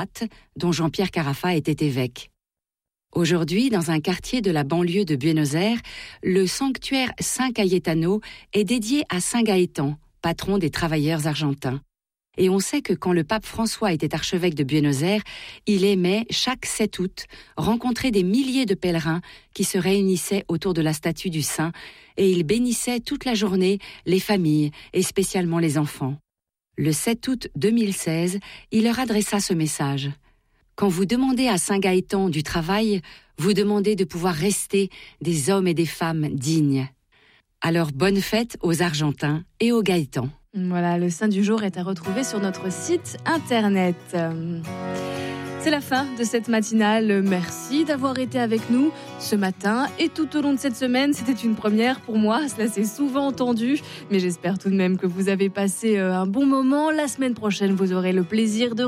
dont Jean-Pierre Carafa était évêque. Aujourd'hui, dans un quartier de la banlieue de Buenos Aires, le sanctuaire Saint Cayetano est dédié à Saint Gaëtan, patron des travailleurs argentins. Et on sait que quand le pape François était archevêque de Buenos Aires, il aimait, chaque 7 août, rencontrer des milliers de pèlerins qui se réunissaient autour de la statue du saint et il bénissait toute la journée les familles et spécialement les enfants. Le 7 août 2016, il leur adressa ce message. Quand vous demandez à Saint Gaëtan du travail, vous demandez de pouvoir rester des hommes et des femmes dignes. Alors bonne fête aux Argentins et aux Gaëtans. Voilà, le saint du jour est à retrouver sur notre site internet. C'est la fin de cette matinale. Merci d'avoir été avec nous ce matin et tout au long de cette semaine. C'était une première pour moi, cela s'est souvent entendu, mais j'espère tout de même que vous avez passé un bon moment. La semaine prochaine, vous aurez le plaisir de